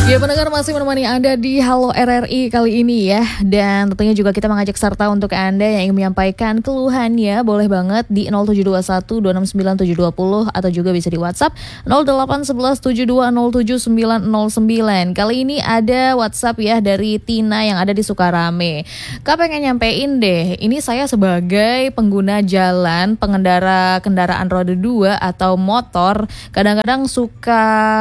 Ya pendengar masih menemani Anda di Halo RRI kali ini ya. Dan tentunya juga kita mengajak serta untuk Anda yang ingin menyampaikan keluhannya, boleh banget di 0721 269 720 atau juga bisa di WhatsApp 0811 7207 909. Kali ini ada WhatsApp ya dari Tina yang ada di Sukarame. Kak pengen nyampein deh, ini saya sebagai pengguna jalan, pengendara kendaraan roda 2 atau motor, kadang-kadang suka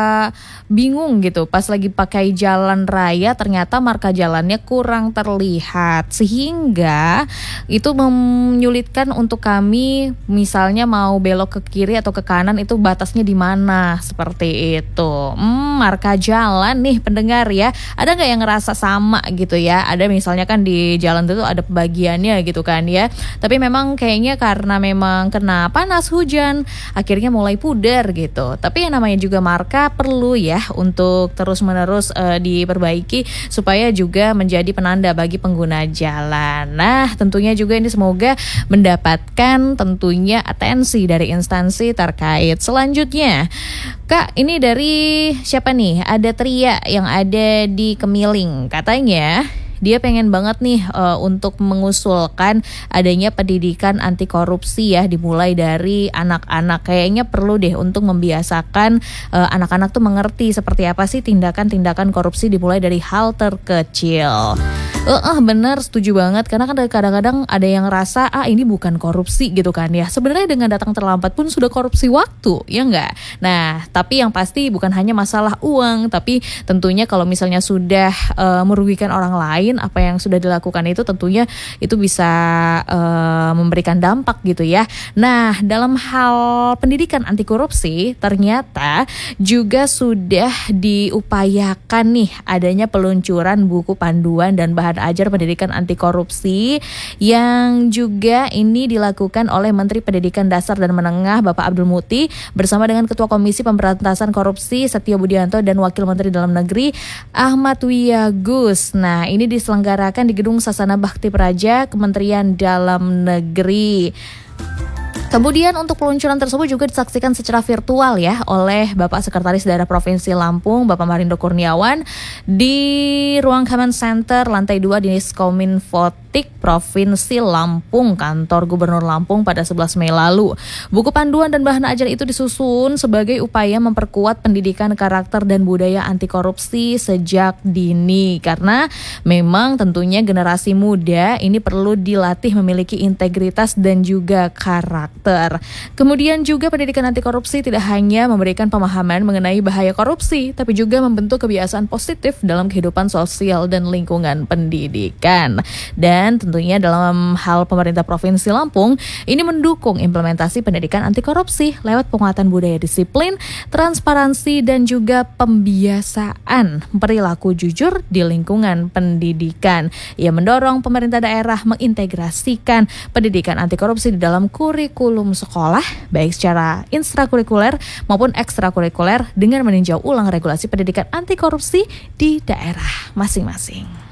bingung gitu pas lagi pakai jalan raya, ternyata marka jalannya kurang terlihat sehingga itu menyulitkan untuk kami misalnya mau belok ke kiri atau ke kanan itu batasnya di mana seperti itu. Marka jalan nih pendengar ya, ada nggak yang ngerasa sama gitu ya? Ada misalnya kan di jalan itu ada pembagiannya gitu kan ya, tapi memang kayaknya karena memang kena panas hujan akhirnya mulai pudar gitu. Tapi yang namanya juga marka perlu ya untuk terus-menerus diperbaiki supaya juga menjadi penanda bagi pengguna jalan. Nah, tentunya juga ini semoga mendapatkan tentunya atensi dari instansi terkait. Selanjutnya, Kak, ini dari siapa nih? Ada Tria yang ada di Kemiling. Katanya dia pengen banget nih untuk mengusulkan adanya pendidikan anti korupsi ya, dimulai dari anak-anak. Kayaknya perlu deh untuk membiasakan anak-anak tuh mengerti seperti apa sih tindakan-tindakan korupsi dimulai dari hal terkecil. Bener, setuju banget. Karena kan kadang-kadang ada yang rasa ini bukan korupsi gitu kan ya. Sebenarnya dengan datang terlambat pun sudah korupsi waktu, ya enggak? Nah, tapi yang pasti bukan hanya masalah uang, tapi tentunya kalau misalnya sudah merugikan orang lain, apa yang sudah dilakukan itu tentunya itu bisa memberikan dampak gitu ya. Nah, dalam hal pendidikan anti korupsi ternyata juga sudah diupayakan nih adanya peluncuran buku panduan dan bahan ajar pendidikan anti korupsi yang juga ini dilakukan oleh Menteri Pendidikan Dasar dan Menengah Bapak Abdul Muti bersama dengan Ketua Komisi Pemberantasan Korupsi Setio Budianto dan Wakil Menteri Dalam Negeri Ahmad Wiyagus. Nah, ini diselenggarakan di Gedung Sasana Bakti Praja Kementerian Dalam Negeri. Kemudian untuk peluncuran tersebut juga disaksikan secara virtual ya oleh Bapak Sekretaris Daerah Provinsi Lampung, Bapak Marindo Kurniawan di ruang Command Center lantai 2 Diskominfotik Provinsi Lampung, kantor Gubernur Lampung pada 11 Mei lalu. Buku panduan dan bahan ajar itu disusun sebagai upaya memperkuat pendidikan karakter dan budaya anti korupsi sejak dini, karena memang tentunya generasi muda ini perlu dilatih memiliki integritas dan juga karakter. Kemudian juga pendidikan anti korupsi tidak hanya memberikan pemahaman mengenai bahaya korupsi, tapi juga membentuk kebiasaan positif dalam kehidupan sosial dan lingkungan pendidikan. Dan tentunya dalam hal pemerintah Provinsi Lampung ini mendukung implementasi pendidikan anti korupsi lewat penguatan budaya disiplin, transparansi dan juga pembiasaan perilaku jujur di lingkungan pendidikan. Ia mendorong pemerintah daerah mengintegrasikan pendidikan anti korupsi di dalam kurikulum sekolah, baik secara intrakurikuler maupun ekstrakurikuler dengan meninjau ulang regulasi pendidikan anti korupsi di daerah masing-masing.